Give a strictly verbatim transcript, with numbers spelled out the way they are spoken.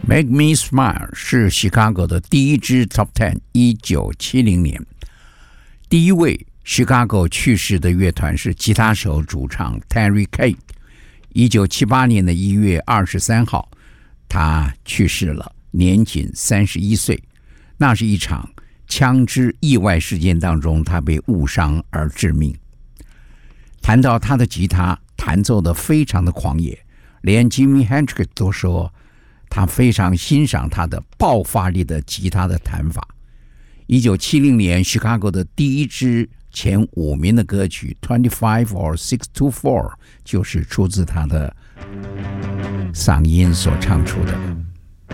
Make Me Smile 是 Chicago 的第一支 Top 十， 一九七零年。第一位 Chicago 去世的乐团是吉他手主唱 Terry Kate， 一九七八年的一月二十三号，他去世了，年仅三十一岁。那是一场枪支意外事件当中，他被误伤而致命。谈到他的吉他弹奏得非常的狂野，连 Jimi Hendrix 都说他非常欣赏他的爆发力的吉他的弹法。一九七零年 Chicago 的第一支前五名的歌曲 Twenty-Five or Six to Four 就是出自他的嗓音所唱出的。